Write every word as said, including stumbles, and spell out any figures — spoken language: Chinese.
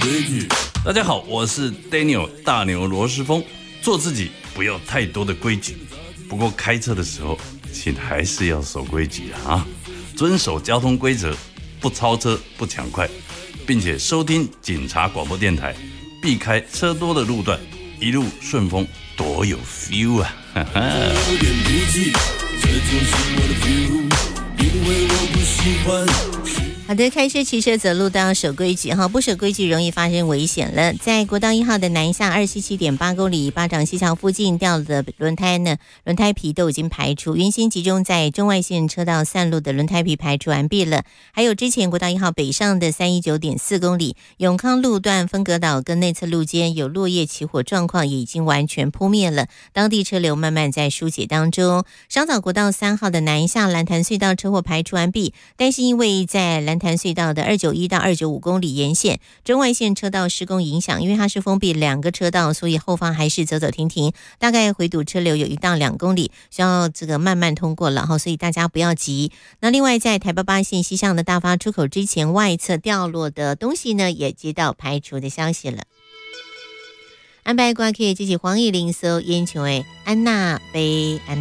大家好，我是 Daniel 大牛罗斯峰。做自己，不要太多的规矩。不过开车的时候，请还是要守规矩啊，遵守交通规则，不超车，不抢快，并且收听警察广播电台，避开车多的路段，一路顺风，多有 feel 啊！哈哈。有点脾气，这就是我的 feel， 因为我不喜欢。 好的，开车骑车走路都要守规矩哈，不守规矩容易发生危险了。在国道一号的南下二七七点八公里巴掌溪桥附近掉的轮胎呢，轮胎皮都已经排除，原先集中在中外线车道散落的轮胎皮排除完毕了。还有之前国道一号北上的三一九点四公里永康路段分隔岛跟内侧路间有落叶起火状况，也已经完全扑灭了，当地车流慢慢在疏解当中。稍早国道三号的南下蓝潭隧道车祸排除完毕，但是因为在蓝潭隧道的二九一到二九五公里沿线中外线车道施工影响，因为它是封闭两个车道，所以后方还是走走停停，大概回堵车流有一到两公里，需要这个慢慢通过了哈，所以大家不要急。那另外在台八八线西向的大发出口之前，外侧掉落的东西呢，也接到排除的消息了。安排歌曲，这是黄义玲所演唱的《安娜贝安娜》。